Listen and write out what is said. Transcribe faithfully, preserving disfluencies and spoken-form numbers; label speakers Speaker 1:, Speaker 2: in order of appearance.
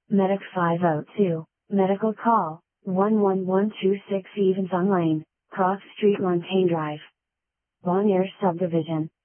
Speaker 1: Medic five oh two, Medical Call, one one one two six Evensong Lane, Cross Street Montaigne Drive. Bonnier Subdivision.